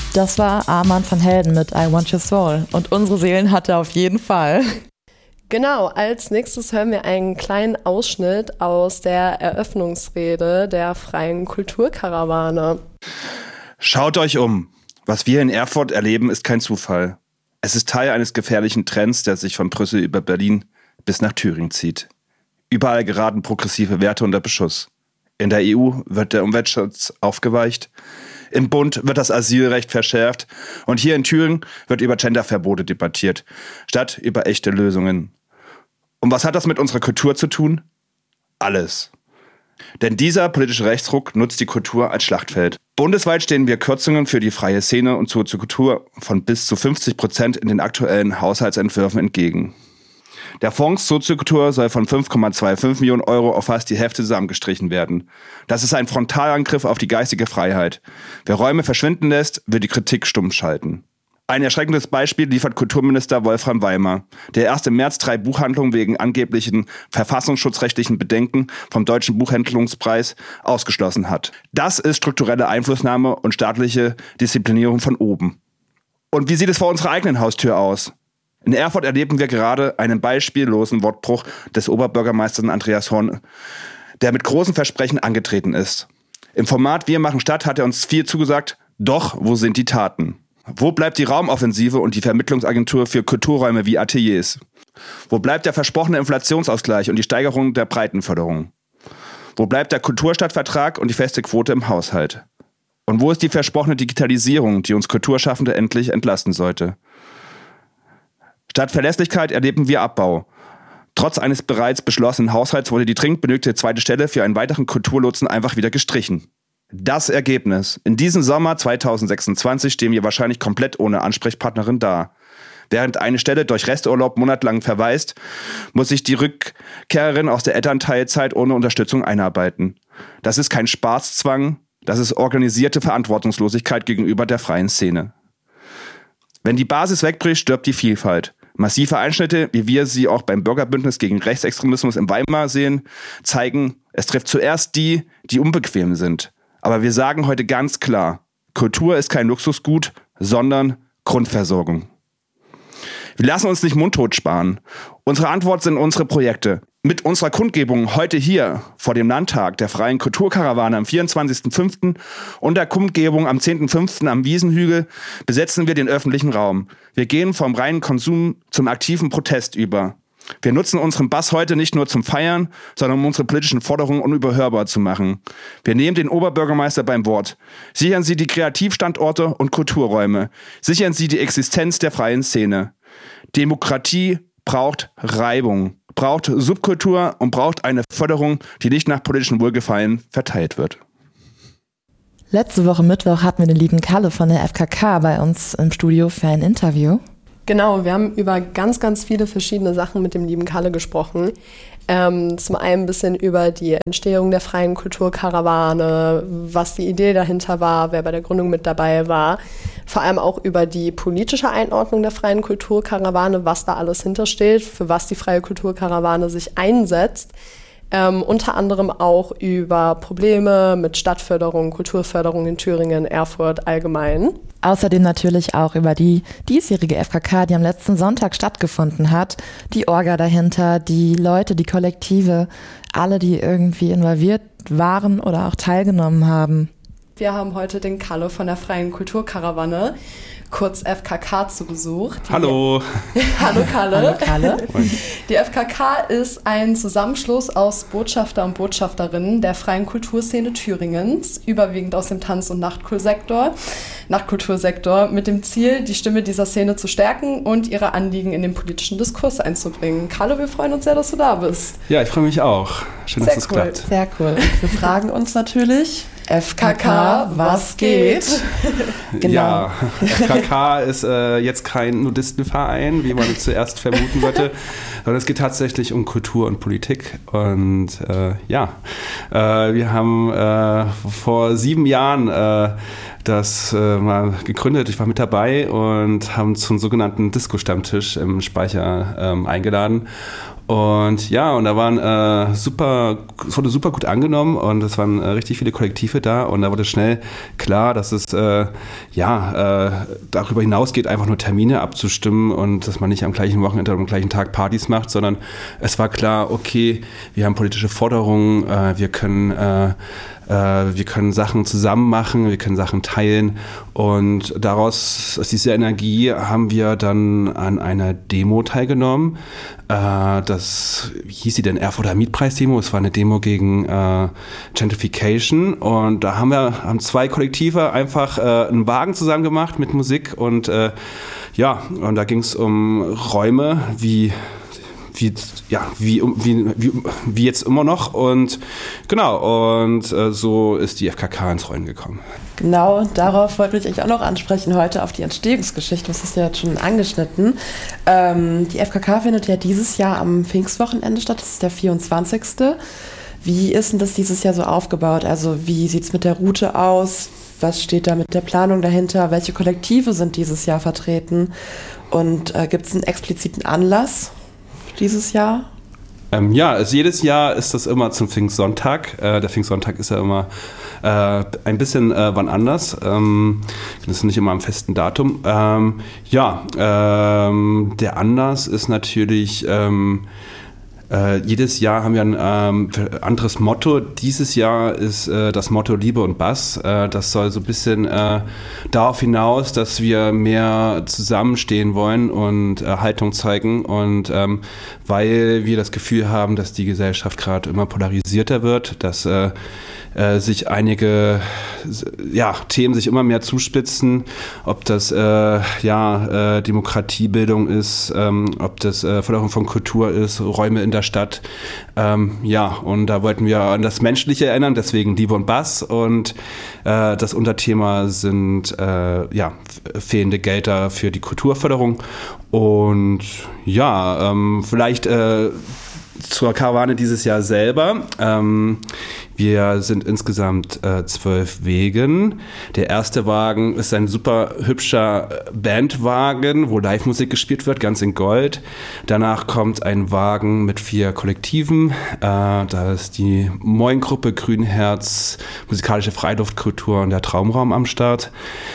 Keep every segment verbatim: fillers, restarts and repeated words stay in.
Das war Armand van Helden mit I Want Your Soul. Und unsere Seelen hat er auf jeden Fall. Genau, als nächstes hören wir einen kleinen Ausschnitt aus der Eröffnungsrede der Freien Kulturkarawane. Schaut euch um. Was wir in Erfurt erleben, ist kein Zufall. Es ist Teil eines gefährlichen Trends, der sich von Brüssel über Berlin bis nach Thüringen zieht. Überall geraten progressive Werte unter Beschuss. In der E U wird der Umweltschutz aufgeweicht. Im Bund wird das Asylrecht verschärft. Und hier in Thüringen wird über Genderverbote debattiert, statt über echte Lösungen. Und was hat das mit unserer Kultur zu tun? Alles. Denn dieser politische Rechtsruck nutzt die Kultur als Schlachtfeld. Bundesweit stehen wir Kürzungen für die freie Szene und zur Kultur von bis zu fünfzig Prozent in den aktuellen Haushaltsentwürfen entgegen. Der Fonds Soziokultur soll von fünf Komma fünfundzwanzig Millionen Euro auf fast die Hälfte zusammengestrichen werden. Das ist ein Frontalangriff auf die geistige Freiheit. Wer Räume verschwinden lässt, wird die Kritik stumm schalten. Ein erschreckendes Beispiel liefert Kulturminister Wolfram Weimar, der erst im März drei Buchhandlungen wegen angeblichen verfassungsschutzrechtlichen Bedenken vom Deutschen Buchhandlungspreis ausgeschlossen hat. Das ist strukturelle Einflussnahme und staatliche Disziplinierung von oben. Und wie sieht es vor unserer eigenen Haustür aus? In Erfurt erleben wir gerade einen beispiellosen Wortbruch des Oberbürgermeisters Andreas Horn, der mit großen Versprechen angetreten ist. Im Format Wir machen Stadt hat er uns viel zugesagt, doch wo sind die Taten? Wo bleibt die Raumoffensive und die Vermittlungsagentur für Kulturräume wie Ateliers? Wo bleibt der versprochene Inflationsausgleich und die Steigerung der Breitenförderung? Wo bleibt der Kulturstadtvertrag und die feste Quote im Haushalt? Und wo ist die versprochene Digitalisierung, die uns Kulturschaffende endlich entlasten sollte? Statt Verlässlichkeit erleben wir Abbau. Trotz eines bereits beschlossenen Haushalts wurde die dringend benötigte zweite Stelle für einen weiteren Kulturlotsen einfach wieder gestrichen. Das Ergebnis. In diesem Sommer zweitausendsechsundzwanzig stehen wir wahrscheinlich komplett ohne Ansprechpartnerin da. Während eine Stelle durch Resturlaub monatelang verweist, muss sich die Rückkehrerin aus der Elternteilzeit ohne Unterstützung einarbeiten. Das ist kein Spaßzwang, das ist organisierte Verantwortungslosigkeit gegenüber der freien Szene. Wenn die Basis wegbricht, stirbt die Vielfalt. Massive Einschnitte, wie wir sie auch beim Bürgerbündnis gegen Rechtsextremismus in Weimar sehen, zeigen, es trifft zuerst die, die unbequem sind. Aber wir sagen heute ganz klar, Kultur ist kein Luxusgut, sondern Grundversorgung. Wir lassen uns nicht mundtot sparen. Unsere Antwort sind unsere Projekte. Mit unserer Kundgebung heute hier vor dem Landtag der Freien Kulturkarawane am vierundzwanzigsten fünften und der Kundgebung am zehnten fünften am Wiesenhügel besetzen wir den öffentlichen Raum. Wir gehen vom reinen Konsum zum aktiven Protest über. Wir nutzen unseren Bass heute nicht nur zum Feiern, sondern um unsere politischen Forderungen unüberhörbar zu machen. Wir nehmen den Oberbürgermeister beim Wort. Sichern Sie die Kreativstandorte und Kulturräume. Sichern Sie die Existenz der freien Szene. Demokratie braucht Reibung, braucht Subkultur und braucht eine Förderung, die nicht nach politischem Wohlgefallen verteilt wird. Letzte Woche Mittwoch hatten wir den lieben Kalle von der F K K bei uns im Studio für ein Interview. Genau, wir haben über ganz, ganz viele verschiedene Sachen mit dem lieben Kalle gesprochen. Ähm, zum einen ein bisschen über die Entstehung der Freien Kulturkarawane, was die Idee dahinter war, wer bei der Gründung mit dabei war. Vor allem auch über die politische Einordnung der Freien Kulturkarawane, was da alles hintersteht, für was die Freie Kulturkarawane sich einsetzt. Ähm, unter anderem auch über Probleme mit Stadtförderung, Kulturförderung in Thüringen, Erfurt allgemein. Außerdem natürlich auch über die diesjährige F K K, die am letzten Sonntag stattgefunden hat. Die Orga dahinter, die Leute, die Kollektive, alle, die irgendwie involviert waren oder auch teilgenommen haben. Wir haben heute den Kalle von der Freien Kulturkarawane, kurz F K K, zu Besuch. Die Hallo. Hallo Kalle. Hallo Kalle. Die F K K ist ein Zusammenschluss aus Botschafter und Botschafterinnen der freien Kulturszene Thüringens, überwiegend aus dem Tanz- und Nachtkultursektor, Nachtkultursektor, mit dem Ziel, die Stimme dieser Szene zu stärken und ihre Anliegen in den politischen Diskurs einzubringen. Kalle, wir freuen uns sehr, dass du da bist. Ja, ich freue mich auch. Schön, sehr dass es cool. klappt. Sehr cool. Wir fragen uns natürlich, F K K, was geht? Genau. Ja, F K K ist äh, jetzt kein Nudistenverein, wie man zuerst vermuten würde, sondern es geht tatsächlich um Kultur und Politik. Und äh, ja, äh, wir haben äh, vor sieben Jahren äh, das äh, mal gegründet. Ich war mit dabei und haben zum sogenannten Disco-Stammtisch im Speicher ähm, eingeladen. Und ja, und da waren äh, super, es wurde super gut angenommen und es waren äh, richtig viele Kollektive da und da wurde schnell klar, dass es äh, ja äh, darüber hinausgeht, einfach nur Termine abzustimmen und dass man nicht am gleichen Wochenende oder am gleichen Tag Partys macht, sondern es war klar, okay, wir haben politische Forderungen, äh, wir können äh, wir können Sachen zusammen machen, wir können Sachen teilen und daraus, aus dieser Energie haben wir dann an einer Demo teilgenommen. Das, wie hieß sie denn, Erfurter Mietpreis-Demo? Es war eine Demo gegen äh, Gentrification und da haben wir haben zwei Kollektive einfach äh, einen Wagen zusammen gemacht mit Musik und äh, ja, und da ging es um Räume wie Wie, ja, wie, wie, wie, wie jetzt immer noch und genau, und äh, so ist die F K K ins Rollen gekommen. Genau, darauf wollte ich eigentlich auch noch ansprechen heute, auf die Entstehungsgeschichte, das ist ja jetzt schon angeschnitten. Ähm, die F K K findet ja dieses Jahr am Pfingstwochenende statt, das ist der vierundzwanzigste Wie ist denn das dieses Jahr so aufgebaut? Also wie sieht es mit der Route aus? Was steht da mit der Planung dahinter? Welche Kollektive sind dieses Jahr vertreten? Und äh, gibt es einen expliziten Anlass dieses Jahr? Ähm, ja, also jedes Jahr ist das immer zum Pfingstsonntag. Äh, der Pfingstsonntag ist ja immer äh, ein bisschen äh, wann anders. Ähm, das ist nicht immer am festen Datum. Ähm, ja, ähm, der Anlass ist natürlich ähm, Äh, jedes Jahr haben wir ein ähm, anderes Motto. Dieses Jahr ist äh, das Motto Liebe und Bass. Äh, das soll so ein bisschen äh, darauf hinaus, dass wir mehr zusammenstehen wollen und äh, Haltung zeigen. Und ähm, weil wir das Gefühl haben, dass die Gesellschaft gerade immer polarisierter wird, dass äh, äh, sich einige ja, Themen sich immer mehr zuspitzen, ob das äh, ja, äh, Demokratiebildung ist, ähm, ob das äh, Förderung von Kultur ist, Räume in der Stadt. Ähm, ja, und da wollten wir an das Menschliche erinnern, deswegen Liebe und Bass. Und äh, das Unterthema sind äh, ja, fehlende Gelder für die Kulturförderung. Und ja, ähm, vielleicht äh, zur Karawane dieses Jahr selber. Ähm, wir sind insgesamt äh, zwölf Wegen. Der erste Wagen ist ein super hübscher Bandwagen, wo Live-Musik gespielt wird, ganz in Gold. Danach kommt ein Wagen mit vier Kollektiven. Äh, da ist die Moin-Gruppe, Grünherz, musikalische Freiluftkultur und der Traumraum am Start.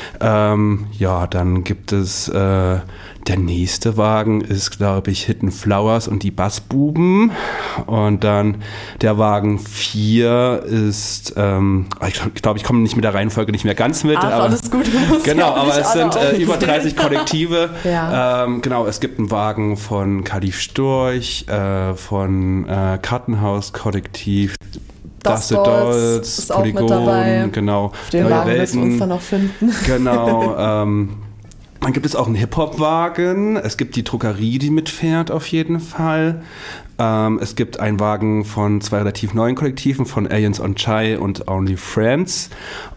Ähm, ja, dann gibt es äh, der nächste Wagen ist, glaube ich, Hidden Flowers und die Bassbuben. Und dann der Wagen vier ist, ähm, ich glaube, ich komme nicht mit der Reihenfolge nicht mehr ganz mit. Ach, aber, alles gut. Genau, aber es sind äh, über dreißig Kollektive. Ja. Ähm, genau, es gibt einen Wagen von Kalif Storch, äh, von äh, Kartenhaus-Kollektiv, Das Dusted Dolls, ist auch mit dabei. Polygon, genau. Auf den Neue Wagen wirst du uns Welten. dann noch finden. Genau, ähm, dann gibt es auch einen Hip-Hop-Wagen. Es gibt die Druckerie, die mitfährt auf jeden Fall. Ähm, es gibt einen Wagen von zwei relativ neuen Kollektiven, von Aliens on Chai und Only Friends.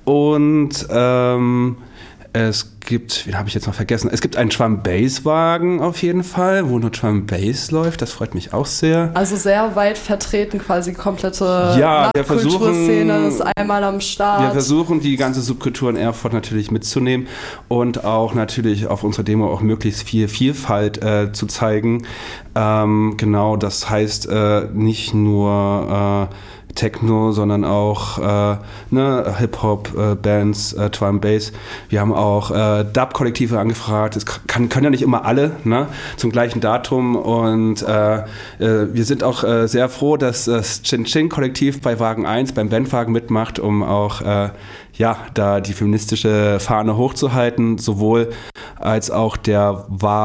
Und ähm, es gibt, wen habe ich jetzt noch vergessen? Es gibt einen Drum-Bass-Wagen auf jeden Fall, wo nur Drum-Bass läuft. Das freut mich auch sehr. Also sehr weit vertreten, quasi komplette Ja, wir versuchen- Kulturszene ist einmal am Start. Wir versuchen, die ganze Subkultur in Erfurt natürlich mitzunehmen und auch natürlich auf unserer Demo auch möglichst viel Vielfalt äh, zu zeigen. Ähm, genau, das heißt äh, nicht nur äh, Techno, sondern auch äh, ne, Hip-Hop-Bands, äh, Drum Bass. Wir haben auch äh, Dub-Kollektive angefragt. Es kann, können ja nicht immer alle, ne, zum gleichen Datum. Und äh, äh, wir sind auch äh, sehr froh, dass das Chin-Chin-Kollektiv bei Wagen eins, beim Bandwagen mitmacht, um auch äh, ja, da die feministische Fahne hochzuhalten, sowohl als auch der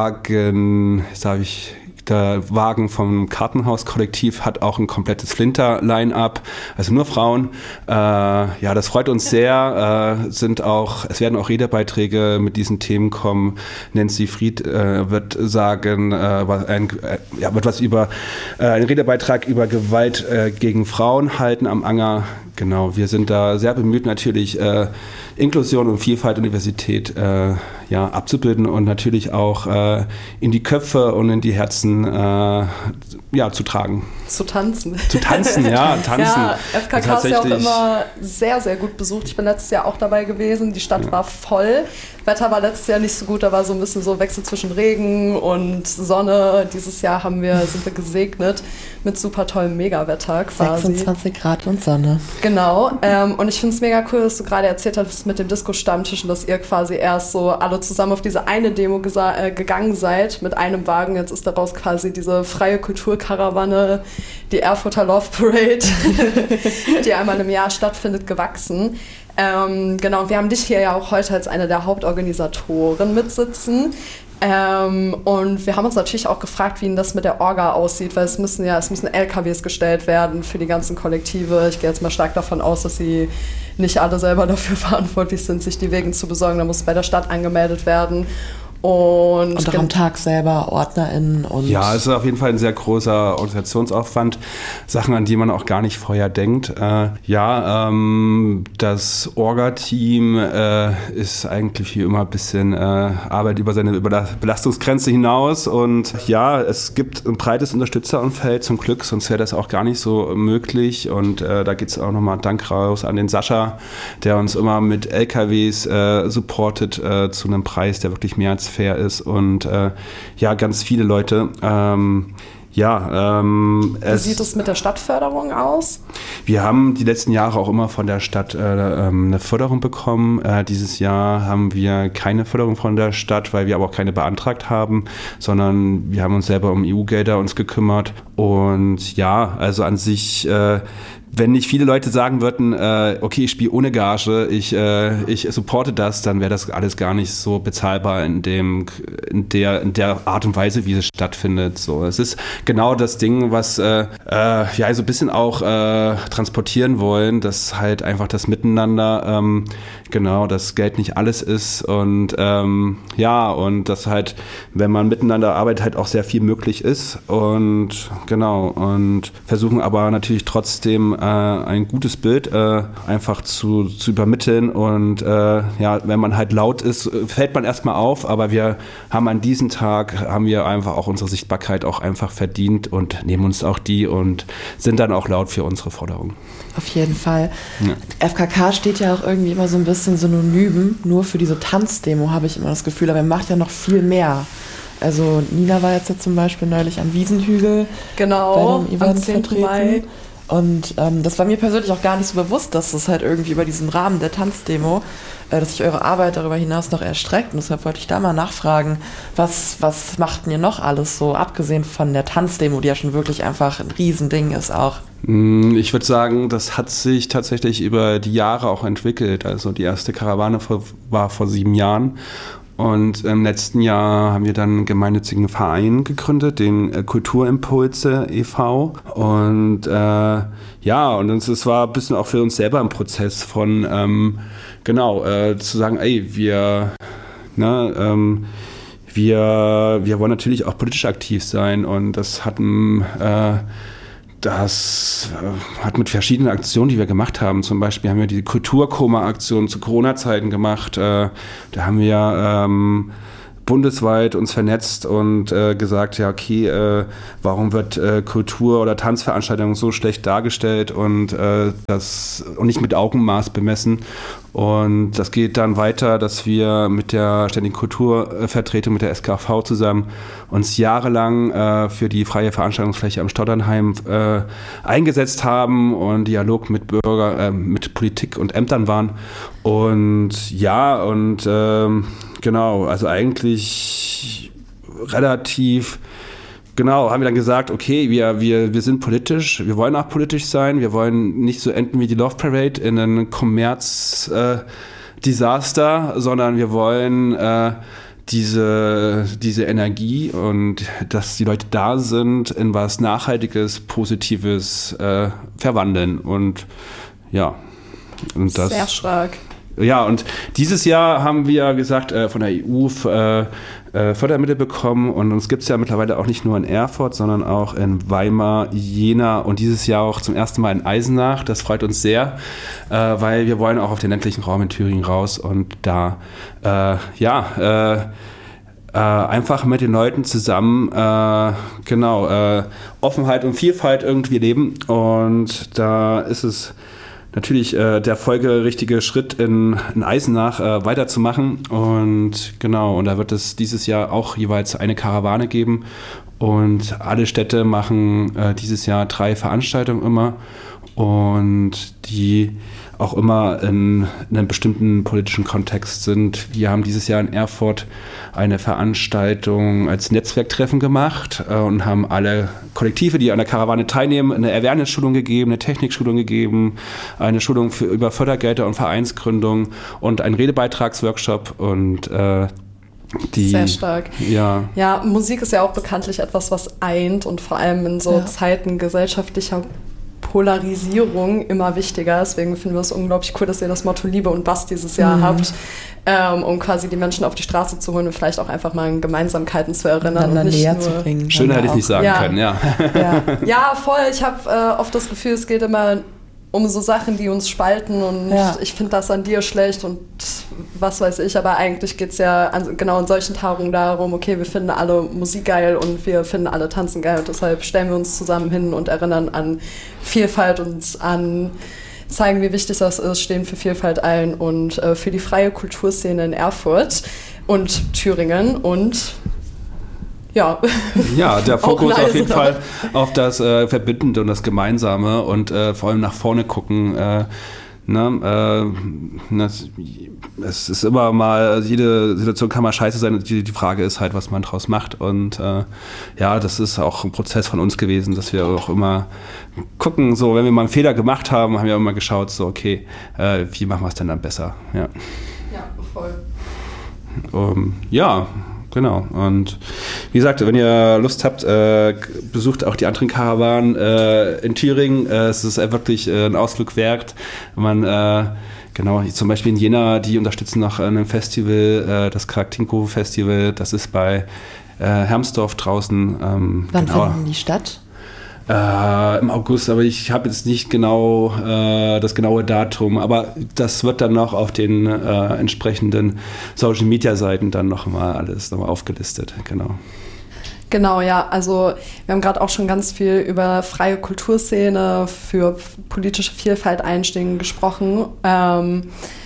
Wagen, sage ich, der Wagen vom Kartenhaus-Kollektiv hat auch ein komplettes Flinter-Line-Up, also nur Frauen. Äh, ja, das freut uns sehr. Äh, sind auch, es werden auch Redebeiträge mit diesen Themen kommen. Nancy Fried äh, wird sagen, äh, was, ein, äh, ja, wird was über äh, einen Redebeitrag über Gewalt äh, gegen Frauen halten am Anger. Genau, wir sind da sehr bemüht natürlich, äh, Inklusion und Vielfalt und Diversität äh, ja, abzubilden und natürlich auch äh, in die Köpfe und in die Herzen äh, ja, zu tragen. Zu tanzen. Zu tanzen, ja, tanzen. Ja, F K K ist ja auch immer sehr, sehr gut besucht. Ich bin letztes Jahr auch dabei gewesen. Die Stadt ja. war voll. Wetter war letztes Jahr nicht so gut, da war so ein bisschen so Wechsel zwischen Regen und Sonne. Dieses Jahr haben wir, sind wir gesegnet mit super tollem Megawetter quasi. sechsundzwanzig Grad und Sonne. Genau. Ähm, und ich finde es mega cool, dass du gerade erzählt hast mit dem Disco-Stammtisch und dass ihr quasi erst so alle zusammen auf diese eine Demo gesa- äh, gegangen seid mit einem Wagen. Jetzt ist daraus quasi diese freie Kulturkarawane, die Erfurter Love Parade, die einmal im Jahr stattfindet, gewachsen. Ähm, genau, wir haben dich hier ja auch heute als eine der Hauptorganisatoren mitsitzen. Ähm, und wir haben uns natürlich auch gefragt, wie das mit der Orga aussieht, weil es müssen ja, es müssen L K Ws gestellt werden für die ganzen Kollektive. Ich gehe jetzt mal stark davon aus, dass sie nicht alle selber dafür verantwortlich sind, sich die Wegen zu besorgen. Da muss es bei der Stadt angemeldet werden. Und, und auch am Tag selber OrdnerInnen und... Ja, es ist auf jeden Fall ein sehr großer Organisationsaufwand. Sachen, an die man auch gar nicht vorher denkt. Äh, ja, ähm, das Orga-Team äh, ist eigentlich wie immer ein bisschen äh, Arbeit über seine über der Belastungsgrenze hinaus. Und ja, es gibt ein breites Unterstützerumfeld zum Glück, sonst wäre das auch gar nicht so möglich. Und äh, da geht es auch nochmal Dank raus an den Sascha, der uns immer mit L K Ws äh, supportet äh, zu einem Preis, der wirklich mehr als fair ist und äh, ja, ganz viele Leute. Ähm, ja, ähm, Wie es, sieht es mit der Stadtförderung aus? Wir haben die letzten Jahre auch immer von der Stadt äh, ähm, eine Förderung bekommen. Äh, dieses Jahr haben wir keine Förderung von der Stadt, weil wir aber auch keine beantragt haben, sondern wir haben uns selber um E U-Gelder uns gekümmert. Und ja, also an sich äh, wenn nicht viele Leute sagen würden, äh, okay, ich spiele ohne Gage, ich, äh, ich supporte das, dann wäre das alles gar nicht so bezahlbar in dem, in der, in der Art und Weise, wie es stattfindet. So, es ist genau das Ding, was äh, äh, ja so ein bisschen auch äh, transportieren wollen, dass halt einfach das Miteinander, ähm, genau, das Geld nicht alles ist und ähm, ja, und dass halt, wenn man miteinander arbeitet, halt auch sehr viel möglich ist und genau, und versuchen aber natürlich trotzdem ein gutes Bild äh, einfach zu, zu übermitteln und äh, ja, wenn man halt laut ist, fällt man erstmal auf, aber wir haben an diesem Tag, haben wir einfach auch unsere Sichtbarkeit auch einfach verdient und nehmen uns auch die und sind dann auch laut für unsere Forderungen. Auf jeden Fall. Ja. F K K steht ja auch irgendwie immer so ein bisschen synonym, nur für diese Tanzdemo habe ich immer das Gefühl, aber er macht ja noch viel mehr. Also Nina war jetzt ja zum Beispiel neulich am Wiesenhügel genau, bei dem Event am zehnten Mai. Und ähm, das war mir persönlich auch gar nicht so bewusst, dass es halt irgendwie über diesen Rahmen der Tanzdemo, äh, dass sich eure Arbeit darüber hinaus noch erstreckt. Und deshalb wollte ich da mal nachfragen, was, was macht ihr noch alles so, abgesehen von der Tanzdemo, die ja schon wirklich einfach ein Riesending ist auch? Ich würde sagen, das hat sich tatsächlich über die Jahre auch entwickelt. Also die erste Karawane vor, war vor sieben Jahren. Und im letzten Jahr haben wir dann einen gemeinnützigen Verein gegründet, den Kulturimpulse e V. Und äh, ja, und es war ein bisschen auch für uns selber ein Prozess von, ähm, genau, äh, zu sagen, ey, wir, ne, ähm, wir, wir wollen natürlich auch politisch aktiv sein. Und das hat ein äh, Das hat mit verschiedenen Aktionen, die wir gemacht haben, zum Beispiel haben wir die Kulturkoma-Aktion zu Corona-Zeiten gemacht. Da haben wir ähm, bundesweit uns vernetzt und äh, gesagt, ja okay, äh, warum wird äh, Kultur- oder Tanzveranstaltungen so schlecht dargestellt und, äh, das, und nicht mit Augenmaß bemessen. Und das geht dann weiter, dass wir mit der Ständigen Kulturvertretung, mit der S K V zusammen uns jahrelang äh, für die freie Veranstaltungsfläche am Stotternheim äh, eingesetzt haben und Dialog mit Bürger, äh, mit Politik und Ämtern waren. Und ja, und ähm, genau, also eigentlich relativ Genau, haben wir dann gesagt, okay, wir, wir, wir sind politisch, wir wollen auch politisch sein, wir wollen nicht so enden wie die Love Parade in einen Kommerz-Desaster, äh, sondern wir wollen äh, diese, diese Energie und dass die Leute da sind, in was Nachhaltiges, Positives äh, verwandeln und ja. Und das, sehr stark. Ja, und dieses Jahr haben wir gesagt, äh, von der E U äh, äh, Fördermittel bekommen und uns gibt es ja mittlerweile auch nicht nur in Erfurt, sondern auch in Weimar, Jena und dieses Jahr auch zum ersten Mal in Eisenach. Das freut uns sehr, äh, weil wir wollen auch auf den ländlichen Raum in Thüringen raus und da, äh, ja, äh, Äh, einfach mit den Leuten zusammen, äh, genau, äh, Offenheit und Vielfalt irgendwie leben. Und da ist es natürlich äh, der folgerichtige Schritt in, in Eisenach äh, weiterzumachen. Und genau, und da wird es dieses Jahr auch jeweils eine Karawane geben. Und alle Städte machen äh, dieses Jahr drei Veranstaltungen immer. Und die auch immer in, in einem bestimmten politischen Kontext sind. Wir haben dieses Jahr in Erfurt eine Veranstaltung als Netzwerktreffen gemacht äh, und haben alle Kollektive, die an der Karawane teilnehmen, eine Awareness-Schulung gegeben, eine Technikschulung gegeben, eine Schulung für, über Fördergelder und Vereinsgründung und einen Redebeitragsworkshop und äh, die, sehr stark. Ja. ja, Musik ist ja auch bekanntlich etwas, was eint und vor allem in so ja. Zeiten gesellschaftlicher Polarisierung immer wichtiger. Deswegen finden wir es unglaublich cool, dass ihr das Motto Liebe und Bass dieses Jahr mhm. habt, ähm, um quasi die Menschen auf die Straße zu holen und vielleicht auch einfach mal an Gemeinsamkeiten zu erinnern. Und nicht näher nur zu bringen. Schöner hätte ich nicht sagen ja. können, ja. Ja, ja voll. Ich habe äh, oft das Gefühl, es geht immer um so Sachen, die uns spalten und ja. ich finde das an dir schlecht und was weiß ich, aber eigentlich geht es ja an, genau in solchen Tagungen darum, okay, wir finden alle Musik geil und wir finden alle Tanzen geil und deshalb stellen wir uns zusammen hin und erinnern an Vielfalt und an zeigen, wie wichtig das ist, stehen für Vielfalt ein und äh, für die freie Kulturszene in Erfurt und Thüringen und ja. Ja, der Fokus auf jeden Fall auf das äh, Verbindende und das Gemeinsame und äh, vor allem nach vorne gucken. Äh, ne, äh, das, es ist immer mal, also jede Situation kann mal scheiße sein. Die, die Frage ist halt, was man draus macht. Und äh, ja, das ist auch ein Prozess von uns gewesen, dass wir auch immer gucken, so wenn wir mal einen Fehler gemacht haben, haben wir immer geschaut, so okay, äh, wie machen wir es denn dann besser? Ja, ja voll. Um, ja. Genau. Und wie gesagt, wenn ihr Lust habt, äh, besucht auch die anderen Karawanen äh, in Thüringen. Äh, es ist wirklich äh, ein Ausflug wert. Man, äh, genau, zum Beispiel in Jena, die unterstützen noch ein Festival, äh, das Karaktinko-Festival. Das ist bei äh, Hermsdorf draußen. Ähm, Wann genau. finden die statt? Äh, im August, aber ich habe jetzt nicht genau äh, das genaue Datum, aber das wird dann noch auf den äh, entsprechenden Social Media Seiten dann nochmal alles nochmal aufgelistet, genau. Genau, ja, also wir haben gerade auch schon ganz viel über freie Kulturszene für politische Vielfalt einstehen gesprochen. Ähm,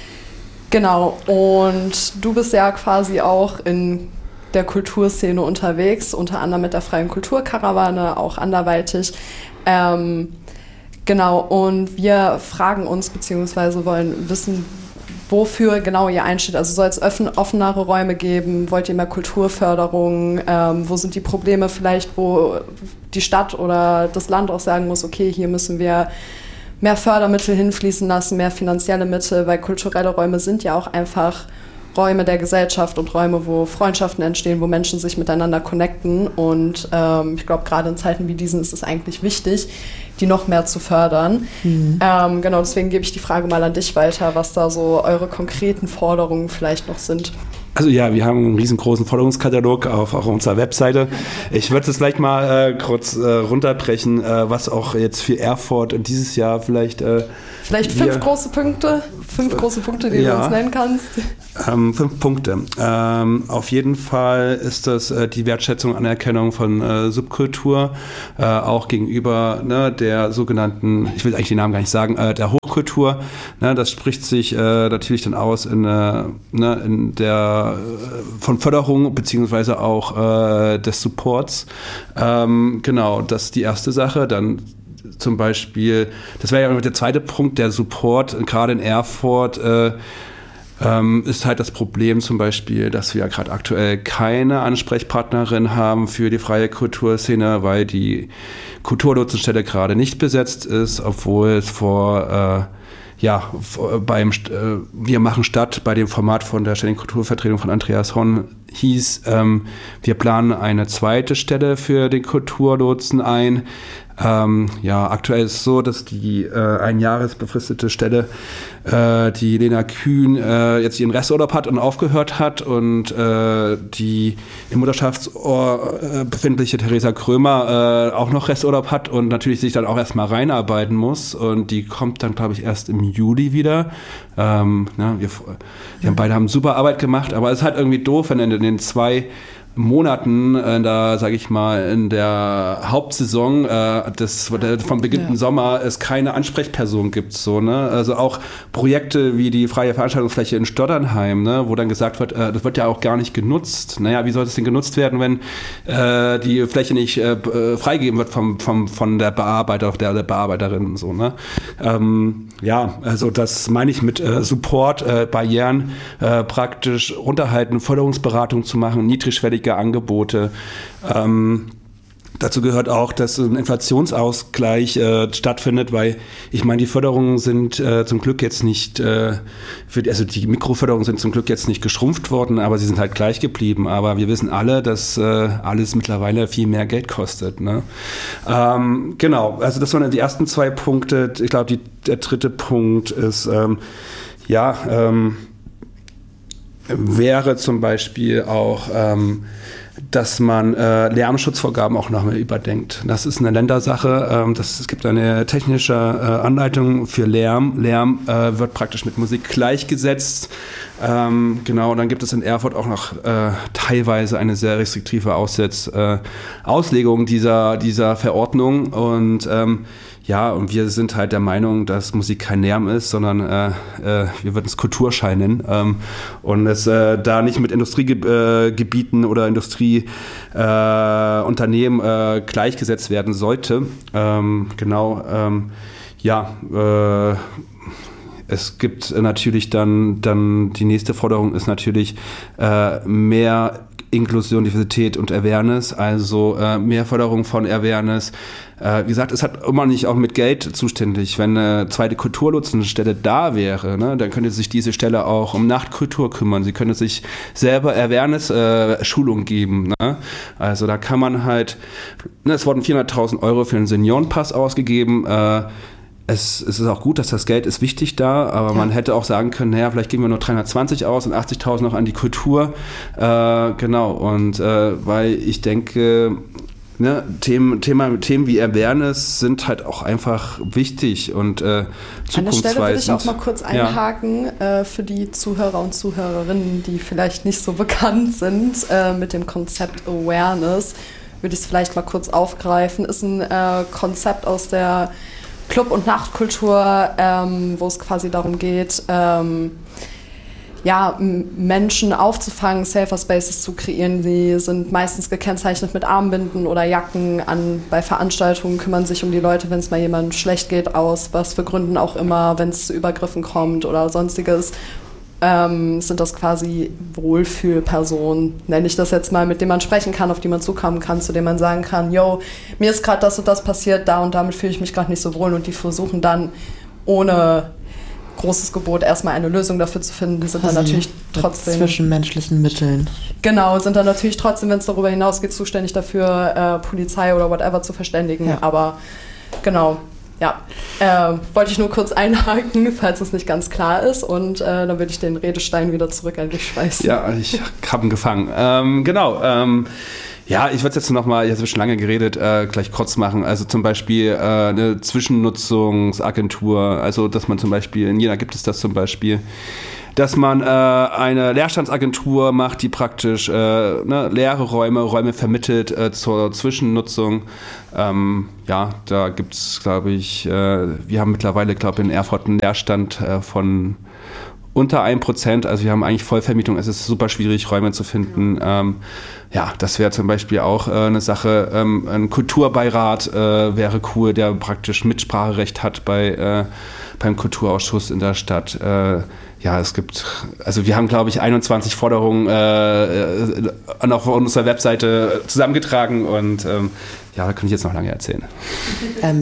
genau, und du bist ja quasi auch in der Kulturszene unterwegs, unter anderem mit der freien Kulturkarawane, auch anderweitig. Ähm, genau, und wir fragen uns, beziehungsweise wollen wissen, wofür genau ihr einsteht. Also soll es offen, offenere Räume geben? Wollt ihr mehr Kulturförderung? Ähm, wo sind die Probleme vielleicht, wo die Stadt oder das Land auch sagen muss, okay, hier müssen wir mehr Fördermittel hinfließen lassen, mehr finanzielle Mittel, weil kulturelle Räume sind ja auch einfach Räume der Gesellschaft und Räume, wo Freundschaften entstehen, wo Menschen sich miteinander connecten. Und ähm, ich glaube, gerade in Zeiten wie diesen ist es eigentlich wichtig, die noch mehr zu fördern. Mhm. Ähm, genau, deswegen gebe ich die Frage mal an dich weiter, was da so eure konkreten Forderungen vielleicht noch sind. Also ja, wir haben einen riesengroßen Forderungskatalog auf, auf unserer Webseite. Ich würde es vielleicht mal äh, kurz äh, runterbrechen, äh, was auch jetzt für Erfurt dieses Jahr vielleicht... Äh, vielleicht fünf wir, große Punkte, fünf äh, große Punkte, die ja, du uns nennen kannst. Ähm, fünf Punkte. Ähm, auf jeden Fall ist das äh, die Wertschätzung und Anerkennung von äh, Subkultur, äh, auch gegenüber ne, der sogenannten, ich will eigentlich den Namen gar nicht sagen, äh, der Hochkultur. Ne, das spricht sich äh, natürlich dann aus in, äh, ne, in der von Förderung beziehungsweise auch äh, des Supports. Ähm, genau, das ist die erste Sache. Dann zum Beispiel, das wäre ja der zweite Punkt, der Support, gerade in Erfurt, äh, ähm, ist halt das Problem zum Beispiel, dass wir ja gerade aktuell keine Ansprechpartnerin haben für die freie Kulturszene, weil die Kulturlotsenstelle gerade nicht besetzt ist, obwohl es vor äh, ja, beim äh, Wir machen Stadt, bei dem Format von der Ständigen Kulturvertretung von Andreas Horn hieß, ähm, wir planen eine zweite Stelle für den Kulturlotsen ein. Ähm, ja, aktuell ist es so, dass die äh, ein Jahres befristete Stelle, äh, die Lena Kühn äh, jetzt ihren Resturlaub hat und aufgehört hat und äh, die im Mutterschaftsohr äh, befindliche Theresa Krömer äh, auch noch Resturlaub hat und natürlich sich dann auch erstmal reinarbeiten muss und die kommt dann, glaube ich, erst im Juli wieder. Ähm, ja, wir, wir haben beide haben super Arbeit gemacht, aber es ist halt irgendwie doof, wenn in den zwei Monaten, äh, da sage ich mal, in der Hauptsaison äh, des, der, vom beginnenden ja. Sommer es keine Ansprechperson gibt. So, ne? Also auch Projekte wie die freie Veranstaltungsfläche in Stotternheim, ne? Wo dann gesagt wird, äh, das wird ja auch gar nicht genutzt. Naja, wie soll das denn genutzt werden, wenn äh, die Fläche nicht äh, freigegeben wird vom, vom, von der Bearbeiter, der, der Bearbeiterin? So, ne? Ähm, ja, also das meine ich mit äh, Support, äh, Barrieren äh, praktisch runterhalten, Förderungsberatung zu machen, niedrigschwellig Angebote. Ähm, dazu gehört auch, dass ein Inflationsausgleich äh, stattfindet, weil ich meine, die Förderungen sind äh, zum Glück jetzt nicht, äh, für, also die Mikroförderungen sind zum Glück jetzt nicht geschrumpft worden, aber sie sind halt gleich geblieben. Aber wir wissen alle, dass äh, alles mittlerweile viel mehr Geld kostet. Ne? Ähm, genau, also das waren die ersten zwei Punkte. Ich glaube, der dritte Punkt ist, ähm, ja, ähm, wäre zum Beispiel auch, ähm, dass man äh, Lärmschutzvorgaben auch nochmal überdenkt. Das ist eine Ländersache. Ähm, das, es gibt eine technische äh, Anleitung für Lärm. Lärm äh, wird praktisch mit Musik gleichgesetzt. Ähm, genau, und dann gibt es in Erfurt auch noch äh, teilweise eine sehr restriktive Aussetz, äh, Auslegung dieser, dieser Verordnung. Und ähm, ja, und wir sind halt der Meinung, dass Musik kein Lärm ist, sondern äh, äh, wir würden es Kulturschein nennen. Ähm, und es äh, da nicht mit Industriegebieten äh, oder Industrieunternehmen äh, äh, gleichgesetzt werden sollte. Ähm, genau, ähm, ja, äh, es gibt natürlich dann, dann die nächste Forderung ist natürlich äh, mehr Inklusion, Diversität und Awareness, also äh, mehr Förderung von Awareness. Äh, wie gesagt, es hat immer nicht auch mit Geld zuständig. Wenn eine zweite Kulturlotsenstelle da wäre, ne, dann könnte sich diese Stelle auch um Nachtkultur kümmern. Sie könnte sich selber Awareness-Schulung äh, geben. Ne? Also da kann man halt, ne, es wurden vierhunderttausend Euro für einen Seniorenpass ausgegeben. Äh, Es, es ist auch gut, dass das Geld ist wichtig da, aber ja. man hätte auch sagen können, naja, vielleicht geben wir nur dreihundertzwanzig aus und achtzigtausend noch an die Kultur. Äh, genau, und äh, weil ich denke, ne, Themen, Thema, Themen wie Awareness sind halt auch einfach wichtig und äh, zukunftsweisend. An der Stelle würde ich auch mal kurz einhaken, ja. äh, für die Zuhörer und Zuhörerinnen, die vielleicht nicht so bekannt sind äh, mit dem Konzept Awareness, würde ich es vielleicht mal kurz aufgreifen. Ist ein äh, Konzept aus der Club- und Nachtkultur, ähm, wo es quasi darum geht, ähm, ja, Menschen aufzufangen, Safer Spaces zu kreieren. Die sind meistens gekennzeichnet mit Armbinden oder Jacken. An, bei Veranstaltungen kümmern sich um die Leute, wenn es mal jemandem schlecht geht, aus was für Gründen auch immer, wenn es zu Übergriffen kommt oder sonstiges. Ähm, sind das quasi Wohlfühlpersonen, nenne ich das jetzt mal, mit denen man sprechen kann, auf die man zukommen kann, zu denen man sagen kann, yo, mir ist gerade das und das passiert, da und damit fühle ich mich gerade nicht so wohl, und die versuchen dann ohne großes Gebot erstmal eine Lösung dafür zu finden. Die sind dann natürlich trotzdem zwischenmenschlichen Mitteln. Genau, sind dann natürlich trotzdem, wenn es darüber hinausgeht, zuständig dafür, äh, Polizei oder whatever zu verständigen, ja. aber genau. Ja, äh, wollte ich nur kurz einhaken, falls es nicht ganz klar ist, und äh, dann würde ich den Redestein wieder zurück an dich schmeißen. Ja, ich habe ihn gefangen. Ähm, genau, ähm, ja, ich würde jetzt nochmal, ich habe schon lange geredet, äh, gleich kurz machen. Also zum Beispiel äh, eine Zwischennutzungsagentur, also dass man zum Beispiel, in Jena gibt es das zum Beispiel, dass man äh, eine Leerstandsagentur macht, die praktisch äh, ne, leere Räume, Räume vermittelt äh, zur Zwischennutzung. Ähm, ja, da gibt es, glaube ich, äh, wir haben mittlerweile, glaube ich, in Erfurt einen Leerstand äh, von unter ein Prozent. Also wir haben eigentlich Vollvermietung. Es ist super schwierig, Räume zu finden. Ähm, ja, das wäre zum Beispiel auch äh, eine Sache. Ähm, ein Kulturbeirat äh, wäre cool, der praktisch Mitspracherecht hat bei äh, beim Kulturausschuss in der Stadt. Äh, ja, es gibt, also wir haben, glaube ich, einundzwanzig Forderungen äh, auf unserer Webseite zusammengetragen, und ähm, ja, da kann ich jetzt noch lange erzählen. Ähm,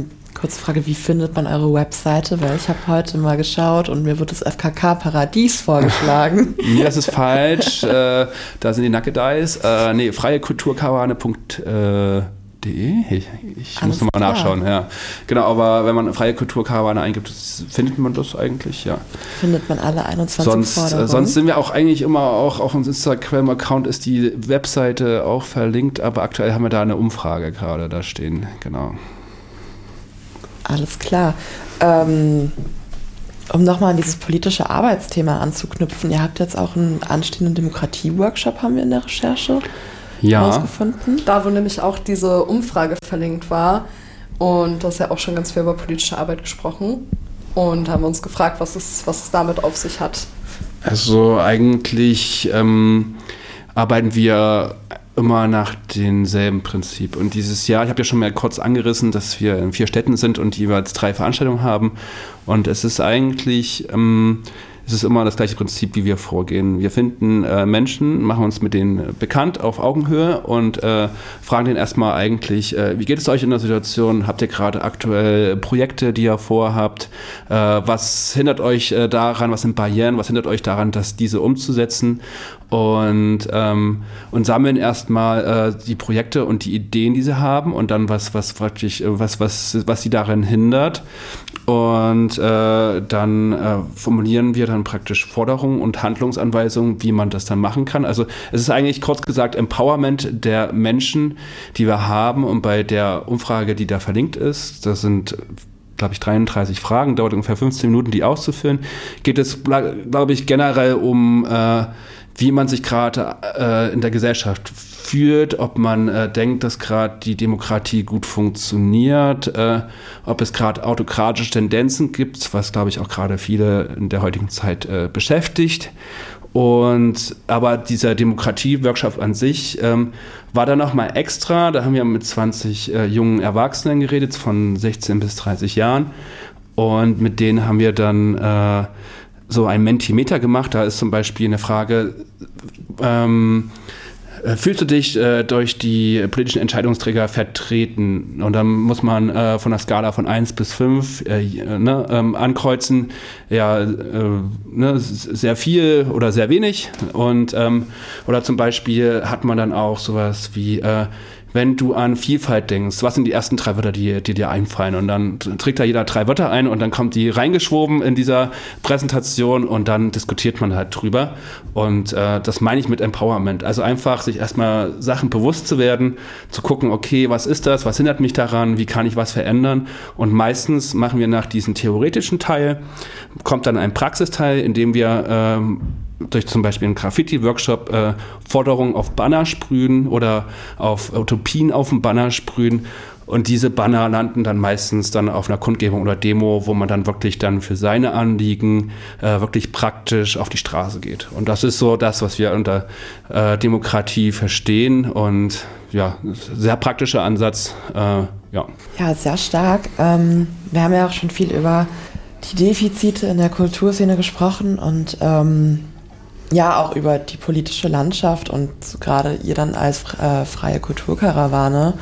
kurze Frage, wie findet man eure Webseite? Weil ich habe heute mal geschaut und mir wird das F K K-Paradies vorgeschlagen. Nee, das ist falsch. äh, da sind die Nackedeis. Äh, nee, freiekulturkarawane punkt de. Ich, ich muss nochmal nachschauen, ja. Genau, aber wenn man freie Kulturkarawane eingibt, findet man das eigentlich, ja. Findet man alle einundzwanzig sonst, Forderungen? Äh, sonst sind wir auch eigentlich immer, auch auf unserem Instagram-Account ist die Webseite auch verlinkt, aber aktuell haben wir da eine Umfrage gerade da stehen, genau. Alles klar. Ähm, um nochmal an dieses politische Arbeitsthema anzuknüpfen, ihr habt jetzt auch einen anstehenden Demokratie-Workshop, haben wir in der Recherche ja. rausgefunden. Da, wo nämlich auch diese Umfrage verlinkt war. Und das ist ja auch schon ganz viel über politische Arbeit gesprochen. Und haben uns gefragt, was es, was es damit auf sich hat. Also eigentlich ähm, arbeiten wir immer nach demselben Prinzip. Und dieses Jahr, ich habe ja schon mal kurz angerissen, dass wir in vier Städten sind und jeweils drei Veranstaltungen haben. Und es ist eigentlich... Ähm, Es ist immer das gleiche Prinzip, wie wir vorgehen. Wir finden äh, Menschen, machen uns mit denen bekannt auf Augenhöhe und äh, fragen denen erstmal eigentlich, äh, wie geht es euch in der Situation? Habt ihr gerade aktuell Projekte, die ihr vorhabt? Äh, was hindert euch äh, daran? Was sind Barrieren? Was hindert euch daran, das diese umzusetzen? Und, ähm, und sammeln erstmal äh, die Projekte und die Ideen, die sie haben und dann was, was praktisch, was, was, was sie darin hindert. Und äh, dann äh, formulieren wir dann praktisch Forderungen und Handlungsanweisungen, wie man das dann machen kann. Also es ist eigentlich kurz gesagt Empowerment der Menschen, die wir haben. Und bei der Umfrage, die da verlinkt ist, das sind, glaube ich, dreiunddreißig Fragen, dauert ungefähr fünfzehn Minuten, die auszufüllen, geht es, glaube ich, generell um, äh, wie man sich gerade äh, in der Gesellschaft fühlt, ob man äh, denkt, dass gerade die Demokratie gut funktioniert, äh, ob es gerade autokratische Tendenzen gibt, was, glaube ich, auch gerade viele in der heutigen Zeit äh, beschäftigt. Und aber dieser Demokratie-Workshop an sich ähm, war dann nochmal extra. Da haben wir mit zwanzig äh, jungen Erwachsenen geredet, von sechzehn bis dreißig Jahren. Und mit denen haben wir dann äh, so ein Mentimeter gemacht. Da ist zum Beispiel eine Frage, ähm, fühlst du dich äh, durch die politischen Entscheidungsträger vertreten? Und dann muss man äh, von der Skala von eins bis fünf äh, ne, ähm, ankreuzen, ja, äh, ne, sehr viel oder sehr wenig. Und, ähm, oder zum Beispiel hat man dann auch sowas wie, äh, wenn du an Vielfalt denkst, was sind die ersten drei Wörter, die, die dir einfallen? Und dann trägt da jeder drei Wörter ein und dann kommt die reingeschwoben in dieser Präsentation und dann diskutiert man halt drüber. Und äh, das meine ich mit Empowerment. Also einfach sich erstmal Sachen bewusst zu werden, zu gucken, okay, was ist das, was hindert mich daran, wie kann ich was verändern? Und meistens machen wir nach diesem theoretischen Teil, kommt dann ein Praxisteil, in dem wir ähm, durch zum Beispiel einen Graffiti-Workshop äh, Forderungen auf Banner sprühen oder auf Utopien auf dem Banner sprühen. Und diese Banner landen dann meistens dann auf einer Kundgebung oder Demo, wo man dann wirklich dann für seine Anliegen äh, wirklich praktisch auf die Straße geht. Und das ist so das, was wir unter äh, Demokratie verstehen. Und ja, sehr praktischer Ansatz. Äh, ja. ja, sehr stark. Ähm, wir haben ja auch schon viel über die Defizite in der Kulturszene gesprochen und ähm, ja, auch über die politische Landschaft und gerade ihr dann als äh, freie Kulturkarawane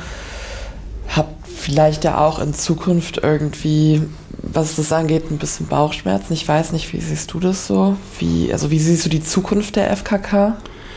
habt vielleicht ja auch in Zukunft irgendwie, was das angeht, ein bisschen Bauchschmerzen. Ich weiß nicht, wie siehst du das so? Wie, also wie siehst du die Zukunft der F K K?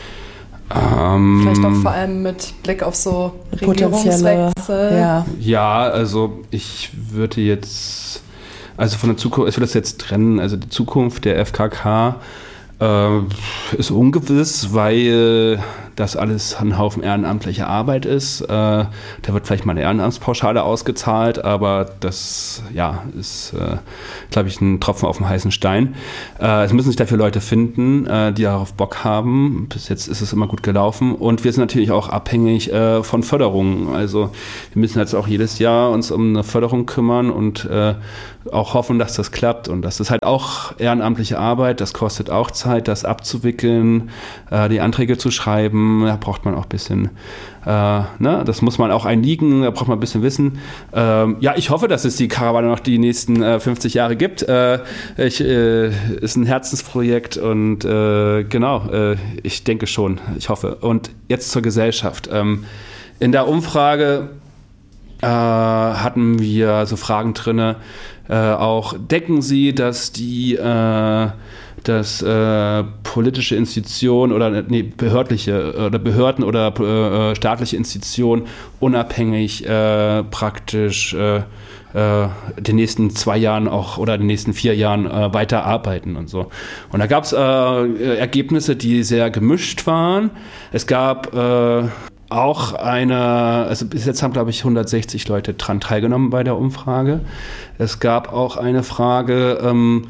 Ähm, Vielleicht auch vor allem mit Blick auf so potenzielle, Regierungswechsel. ja. Ja, also ich würde jetzt, also von der Zukunft, ich würde das jetzt trennen, also die Zukunft der F K K äh, ist ungewiss, weil das alles ein Haufen ehrenamtlicher Arbeit ist. Äh, da wird vielleicht mal eine Ehrenamtspauschale ausgezahlt, aber das ja, ist, äh, glaube ich, ein Tropfen auf dem heißen Stein. Äh, es müssen sich dafür Leute finden, äh, die darauf Bock haben. Bis jetzt ist es immer gut gelaufen. Und wir sind natürlich auch abhängig äh, von Förderungen. Also wir müssen jetzt auch jedes Jahr uns um eine Förderung kümmern und äh, auch hoffen, dass das klappt. Und das ist halt auch ehrenamtliche Arbeit. Das kostet auch Zeit, das abzuwickeln, äh, die Anträge zu schreiben. Da braucht man auch ein bisschen, äh, ne, das muss man auch einliegen, da braucht man ein bisschen Wissen. Ähm, ja, ich hoffe, dass es die Karawane noch die nächsten äh, fünfzig Jahre gibt. Äh, ich, äh, ist ein Herzensprojekt und äh, genau, äh, ich denke schon, ich hoffe. Und jetzt zur Gesellschaft. Ähm, in der Umfrage äh, hatten wir so Fragen drin, äh, auch denken Sie, dass die äh, dass äh, politische Institutionen oder nee, behördliche oder Behörden oder äh, staatliche Institutionen unabhängig äh, praktisch äh, äh, den nächsten zwei Jahren auch oder den nächsten vier Jahren äh, weiter arbeiten und so. Und da gab es äh, Ergebnisse, die sehr gemischt waren. Es gab äh, auch eine, also bis jetzt haben, glaube ich, hundertsechzig Leute dran teilgenommen bei der Umfrage. Es gab auch eine Frage, ähm,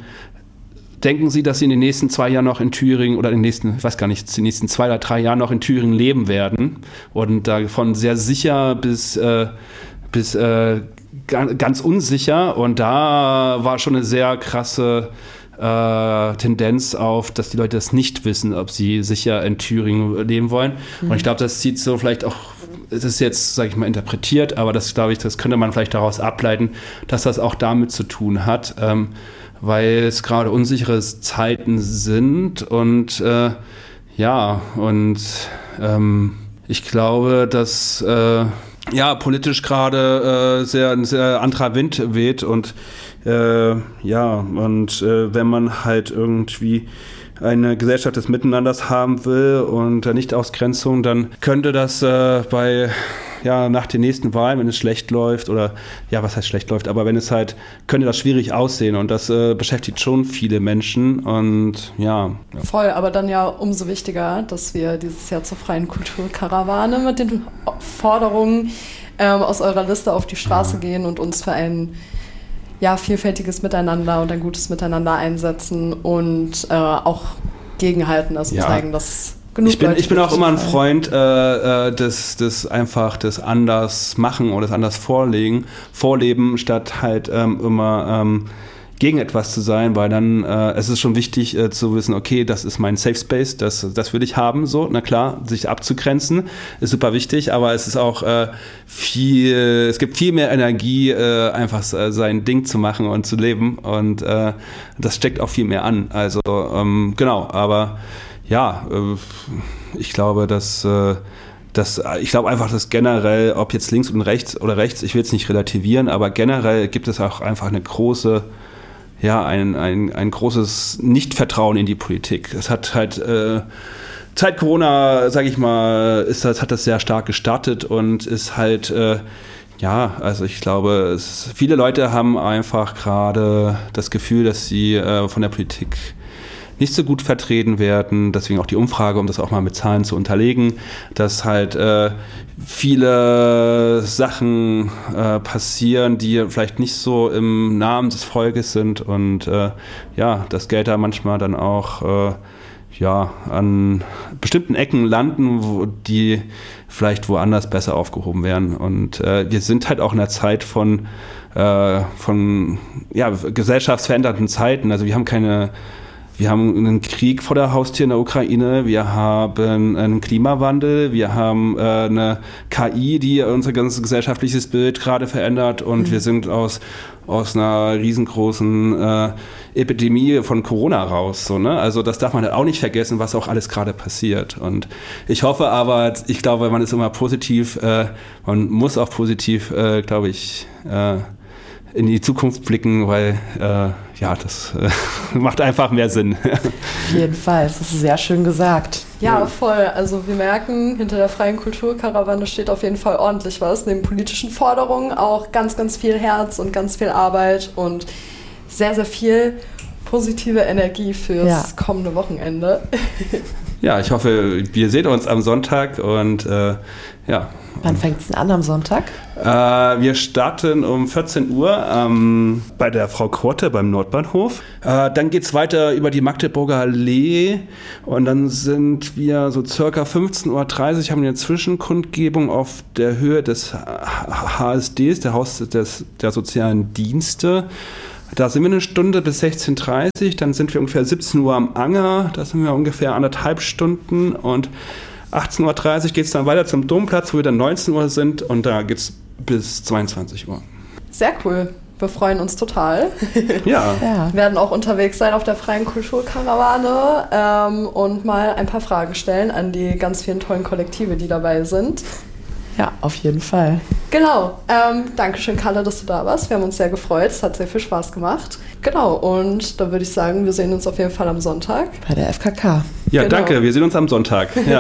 denken Sie, dass Sie in den nächsten zwei Jahren noch in Thüringen oder in den nächsten, ich weiß gar nicht, in den nächsten zwei oder drei Jahren noch in Thüringen leben werden? Und davon sehr sicher bis, äh, bis äh, ganz unsicher. Und da war schon eine sehr krasse äh, Tendenz auf, dass die Leute das nicht wissen, ob sie sicher in Thüringen leben wollen. Mhm. Und ich glaube, das zieht so vielleicht auch, es ist jetzt, sage ich mal, interpretiert, aber das, glaube ich, das könnte man vielleicht daraus ableiten, dass das auch damit zu tun hat. Ähm, weil es gerade unsichere Zeiten sind und äh, ja, und ähm, ich glaube, dass äh, ja, politisch gerade äh, sehr, ein sehr anderer Wind weht und äh, ja, und äh, wenn man halt irgendwie eine Gesellschaft des Miteinanders haben will und der Nicht-Ausgrenzung, dann könnte das äh, bei ja, nach den nächsten Wahlen, wenn es schlecht läuft oder, ja, was heißt schlecht läuft, aber wenn es halt, könnte das schwierig aussehen und das äh, beschäftigt schon viele Menschen und ja. Voll, aber dann ja umso wichtiger, dass wir dieses Jahr zur freien Kulturkarawane mit den Forderungen ähm, aus eurer Liste auf die Straße ja. gehen und uns für ein ja, vielfältiges Miteinander und ein gutes Miteinander einsetzen und äh, auch gegenhalten, also ja. zeigen, dass Ich bin, ich bin auch immer ein Freund äh, des, des einfach des anders machen oder des anders vorlegen, vorleben, statt halt ähm, immer ähm, gegen etwas zu sein, weil dann äh, es ist schon wichtig äh, zu wissen, okay, das ist mein Safe Space, das, das will ich haben, so, na klar, sich abzugrenzen, ist super wichtig, aber es ist auch äh, viel, es gibt viel mehr Energie, äh, einfach äh, sein Ding zu machen und zu leben und äh, das steckt auch viel mehr an, also ähm, genau, aber ja, ich glaube, dass, dass ich glaube einfach, dass generell, ob jetzt links und rechts oder rechts, ich will es nicht relativieren, aber generell gibt es auch einfach eine große, ja, ein, ein, ein großes Nichtvertrauen in die Politik. Es hat halt äh, Zeit Corona, sage ich mal, ist das, hat das sehr stark gestartet und ist halt äh, ja, also ich glaube, es, viele Leute haben einfach gerade das Gefühl, dass sie äh, von der Politik nicht so gut vertreten werden, deswegen auch die Umfrage, um das auch mal mit Zahlen zu unterlegen, dass halt äh, viele Sachen äh, passieren, die vielleicht nicht so im Namen des Volkes sind und äh, ja, das Geld da manchmal dann auch äh, ja, an bestimmten Ecken landen, wo die vielleicht woanders besser aufgehoben werden und äh, wir sind halt auch in einer Zeit von, äh, von ja, gesellschaftsverändernden Zeiten, also wir haben keine Wir haben einen Krieg vor der Haustür in der Ukraine, wir haben einen Klimawandel, wir haben äh, eine K I, die unser ganzes gesellschaftliches Bild gerade verändert und mhm. wir sind aus, aus einer riesengroßen äh, Epidemie von Corona raus. So, ne? Also das darf man halt auch nicht vergessen, was auch alles gerade passiert. Und ich hoffe aber, ich glaube, man ist immer positiv, äh, man muss auch positiv, äh, glaube ich, äh, in die Zukunft blicken, weil äh, ja, das äh, macht einfach mehr Sinn. Auf jeden Fall, das ist sehr schön gesagt. Ja, voll. Also wir merken, hinter der freien Kulturkarawane steht auf jeden Fall ordentlich was. Neben politischen Forderungen auch ganz, ganz viel Herz und ganz viel Arbeit und sehr, sehr viel positive Energie fürs ja. kommende Wochenende. Ja, ich hoffe, wir sehen uns am Sonntag und äh, ja. Wann fängt es denn an am Sonntag? Äh, wir starten um vierzehn Uhr ähm, bei der Frau Korte beim Nordbahnhof. Äh, dann geht es weiter über die Magdeburger Allee und dann sind wir so circa fünfzehn Uhr dreißig, haben wir eine Zwischenkundgebung auf der Höhe des H S Ds, der Haus des, der sozialen Dienste. Da sind wir eine Stunde bis sechzehn Uhr dreißig, dann sind wir ungefähr siebzehn Uhr am Anger, da sind wir ungefähr anderthalb Stunden und achtzehn Uhr dreißig geht es dann weiter zum Domplatz, wo wir dann neunzehn Uhr sind und da geht es bis zweiundzwanzig Uhr. Sehr cool. Wir freuen uns total. Ja. ja. Wir werden auch unterwegs sein auf der freien Kulturkarawane ähm, und mal ein paar Fragen stellen an die ganz vielen tollen Kollektive, die dabei sind. Ja, auf jeden Fall. Genau. Ähm, Dankeschön, Kalle, dass du da warst. Wir haben uns sehr gefreut. Es hat sehr viel Spaß gemacht. Genau. Und da würde ich sagen, wir sehen uns auf jeden Fall am Sonntag. Bei der F K K. Ja, Genau. danke. Wir sehen uns am Sonntag. Ja.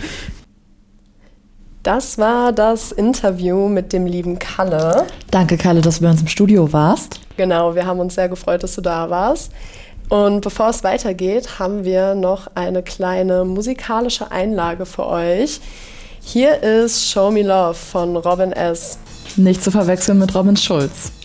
Das war das Interview mit dem lieben Kalle. Danke, Kalle, dass du bei uns im Studio warst. Genau, wir haben uns sehr gefreut, dass du da warst. Und bevor es weitergeht, haben wir noch eine kleine musikalische Einlage für euch. Hier ist Show Me Love von Robin S. Nicht zu verwechseln mit Robin Schulz.